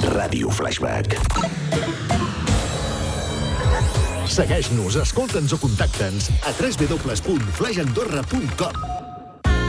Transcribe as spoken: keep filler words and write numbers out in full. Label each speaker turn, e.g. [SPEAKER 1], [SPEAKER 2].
[SPEAKER 1] Ràdio Flashback.
[SPEAKER 2] Segueix-nos, escolta'ns o contacta'ns a w w w punt flash andorra punt com.